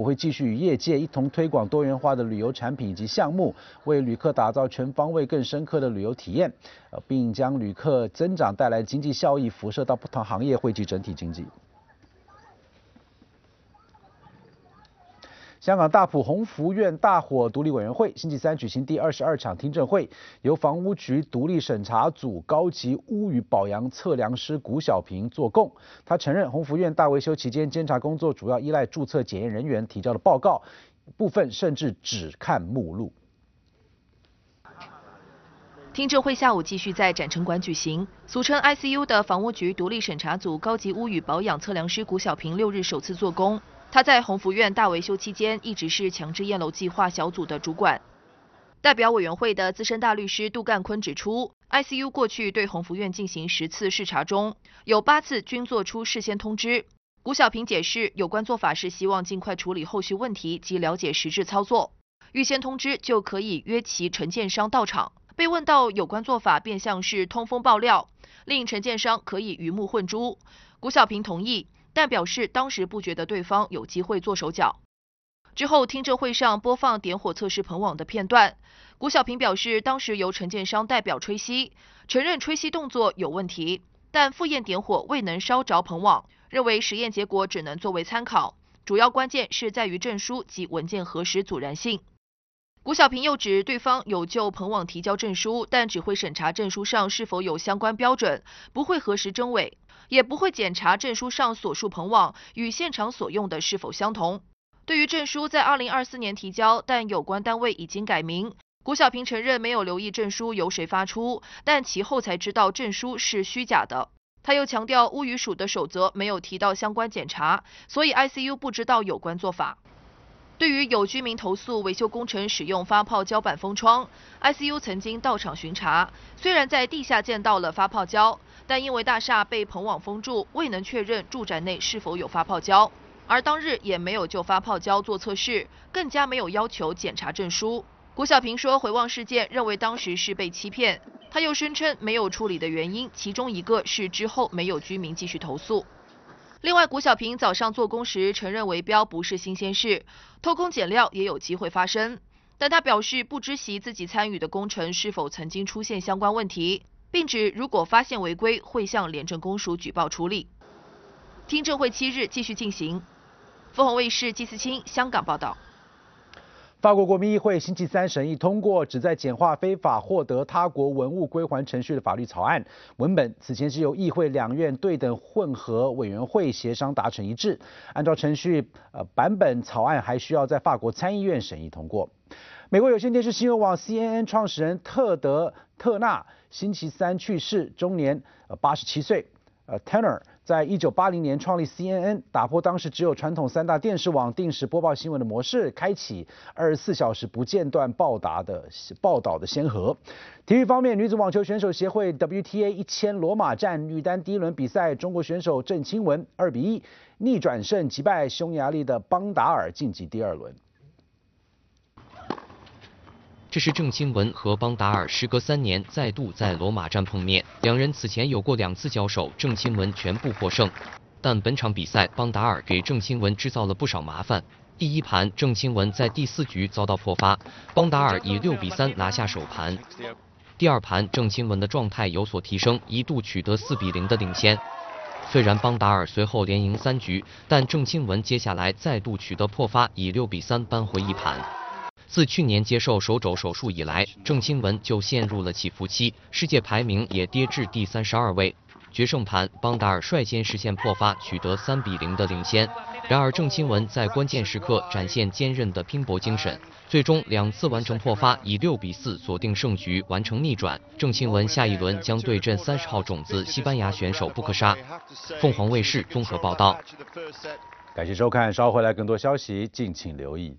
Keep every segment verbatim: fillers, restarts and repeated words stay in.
会继续与业界一同推广多元化的旅游产品以及项目，为旅客打造全方位、更深刻的旅游体验，呃，并将旅客增长带来经济效益辐射到不同行业，惠及整体经济。香港大埔鸿福苑大火独立委员会星期三举行第二十二场听证会，由房屋局独立审查组高级屋宇保养测量师古小平作供。他承认鸿福苑大维修期间监察工作主要依赖注册检验人员提交的报告，部分甚至只看目录。 听证会下午继续在展城馆举行，俗称 I C U 的房屋局独立审查组高级屋宇保养测量师古小平六日首次作供。他在鸿福苑大维修期间一直是强制验楼计划小组的主管。代表委员会的资深大律师杜干坤指出 ，I C U 过去对鸿福苑进行十次视察中，有八次均做出事先通知。古小平解释，有关做法是希望尽快处理后续问题及了解实质操作，预先通知就可以约其承建商到场。被问到有关做法变相是通风爆料，令承建商可以鱼目混珠，古小平同意。但表示当时不觉得对方有机会做手脚。之后，听证会上播放点火测试棚网的片段，古小平表示，当时由承建商代表吹熄，承认吹熄动作有问题，但复验点火未能烧着棚网，认为实验结果只能作为参考，主要关键是在于证书及文件核实阻燃性。古小平又指，对方有就棚网提交证书，但只会审查证书上是否有相关标准，不会核实真伪。也不会检查证书上所述棚网与现场所用的是否相同。对于证书在二零二四年提交，但有关单位已经改名，古小平承认没有留意证书由谁发出，但其后才知道证书是虚假的。他又强调，屋宇署的守则没有提到相关检查，所以 I C U 不知道有关做法。对于有居民投诉维修工程使用发泡胶板封窗 ，I C U 曾经到场巡查，虽然在地下见到了发泡胶，但因为大厦被棚网封住，未能确认住宅内是否有发泡胶，而当日也没有就发泡胶做测试，更加没有要求检查证书。古小平说，回望事件，认为当时是被欺骗。他又声称没有处理的原因，其中一个是之后没有居民继续投诉。另外，古小平早上做工时承认围标不是新鲜事，偷工减料也有机会发生，但他表示不知悉自己参与的工程是否曾经出现相关问题，并指如果发现违规，会向廉政公署举报处理。听证会七日继续进行。凤凰卫视季思清香港报道。 法国国民议会星期三审议通过旨在简化非法获得他国文物归还程序的法律草案。文本此前是由议会两院对等混合委员会协商达成一致。按照程序，呃，版本草案还需要在法国参议院审议通过。美国有线电视新闻网 C N N 创始人特德·特纳星期三去世，终年呃八十七岁。呃 ，Turner 在一九八零年创立 C N N， 打破当时只有传统三大电视网定时播报新闻的模式，开启二十四小时不间断报答的报道的先河。体育方面，女子网球选手协会 W T A 一千罗马站女单第一轮比赛，中国选手郑钦文二比一逆转胜击败匈牙利的邦达尔，晋级第二轮。 这是郑钦文和邦达尔时隔三年再度在罗马站碰面，两人此前有过两次交手，郑钦文全部获胜。但本场比赛，邦达尔给郑钦文制造了不少麻烦。第一盘，郑钦文在第四局遭到破发，邦达尔以六比三拿下首盘。第二盘，郑钦文的状态有所提升，一度取得四比零的领先。虽然邦达尔随后连赢三局，但郑钦文接下来再度取得破发，以六比三扳回一盘。自去年接受手肘手术以来，郑钦文就陷入了起伏期，世界排名也跌至第三十二位。决胜盘，邦达尔率先实现破发，取得三比零的领先。然而，郑钦文在关键时刻展现坚韧的拼搏精神，最终两次完成破发，以六比四锁定胜局，完成逆转。郑钦文下一轮将对阵三十号种子西班牙选手布克沙。凤凰卫视综合报道。 感谢收看，稍后回来更多消息，敬请留意。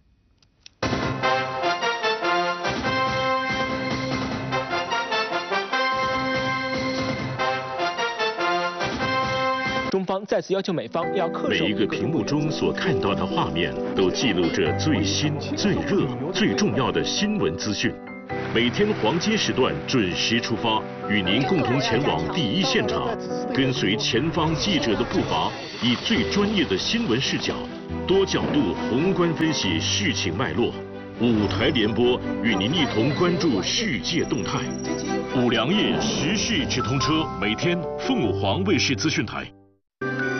中方再次要求美方要恪守。 每一个屏幕中所看到的画面，都记录着最新、最热、最重要的新闻资讯。每天黄金时段准时出发，与您共同前往第一现场，跟随前方记者的步伐，以最专业的新闻视角， 多角度宏观分析事情脉络，五台联播与您一同关注世界动态。五粮液时事直通车，每天凤凰卫视资讯台。